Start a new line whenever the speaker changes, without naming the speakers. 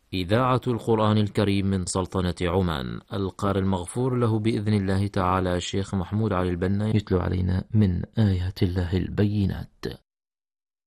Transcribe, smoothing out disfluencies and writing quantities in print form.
إذاعة القرآن الكريم من سلطنة عمان. القارئ المغفور له بإذن الله تعالى الشيخ محمود علي البنا يتلو علينا من آيات الله البينات.